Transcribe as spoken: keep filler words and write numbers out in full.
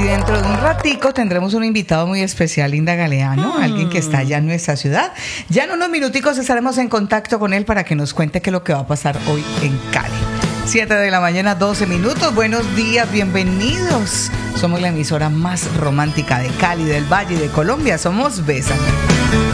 y dentro de un ratico tendremos un invitado muy especial, Linda Galeano, mm. alguien que está allá en nuestra ciudad. Ya en unos minuticos estaremos en contacto con él para que nos cuente qué es lo que va a pasar hoy en Cali. siete de la mañana, doce minutos. Buenos días, bienvenidos. Somos la emisora más romántica de Cali, del Valle y de Colombia. Somos Bésame.